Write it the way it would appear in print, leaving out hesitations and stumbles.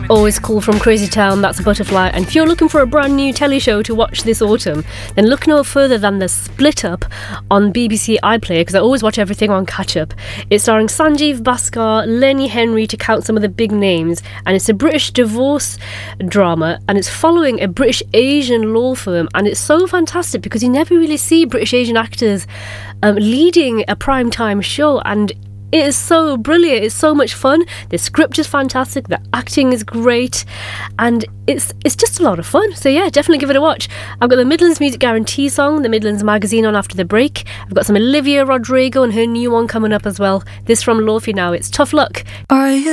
Always Cool from Crazy Town, that's Butterfly. And if you're looking for a brand new telly show to watch this autumn, then look no further than The Split Up on BBC iPlayer, because I always watch everything on catch up. It's starring Sanjeev Bhaskar, Lenny Henry, to count some of the big names, and it's a British divorce drama, and it's following a British Asian law firm, and it's so fantastic because you never really see British Asian actors leading a primetime show, and it is so brilliant. It's so much fun. The script is fantastic. The acting is great. And it's just a lot of fun. So yeah, definitely give it a watch. I've got the Midlands Music Guarantee song, the Midlands Magazine, on after the break. I've got some Olivia Rodrigo and her new one coming up as well. This from Lofi now. It's Tough Luck.